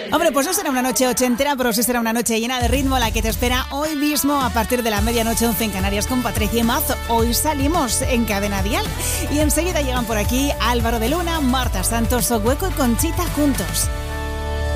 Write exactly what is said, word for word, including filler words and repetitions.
Hombre, pues no será una noche ochentera, pero sí será una noche llena de ritmo, la que te espera hoy mismo a partir de la medianoche once en Canarias con Patricia y Mazo. Hoy salimos en Cadena Dial y enseguida llegan por aquí Álvaro de Luna, Marta Santos, Ogueco y Conchita juntos.